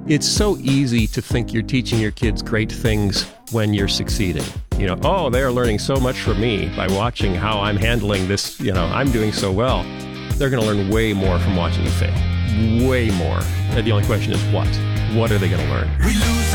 It's so easy to think you're teaching your kids great things when you're succeeding. Oh, they're learning so much from me by watching how I'm handling this. I'm doing so well. They're going to learn way more from watching you fail. Way more. And the only question is what? What are they going to learn? We lose